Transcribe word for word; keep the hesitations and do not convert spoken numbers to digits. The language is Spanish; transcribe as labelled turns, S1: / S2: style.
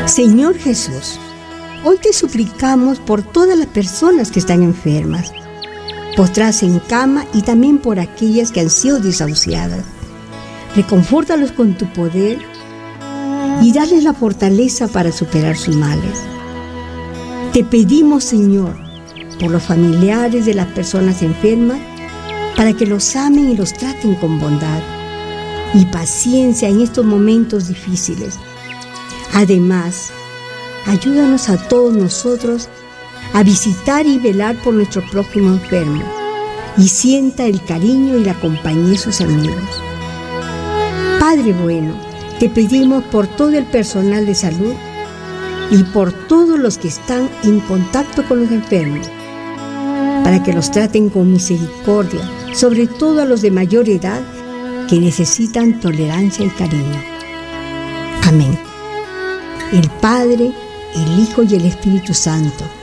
S1: Señor Jesús, hoy te suplicamos por todas las personas que están enfermas, postradas en cama y también por aquellas que han sido desahuciadas. Reconfórtalos con tu poder y darles la fortaleza para superar sus males. Te pedimos, Señor, por los familiares de las personas enfermas, para que los amen y los traten con bondad y paciencia en estos momentos difíciles. Además, ayúdanos a todos nosotros a visitar y velar por nuestro prójimo enfermo y sienta el cariño y la compañía de sus amigos. Padre bueno, te pedimos por todo el personal de salud y por todos los que están en contacto con los enfermos, para que los traten con misericordia, sobre todo a los de mayor edad que necesitan tolerancia y cariño. Amén. El Padre, el Hijo y el Espíritu Santo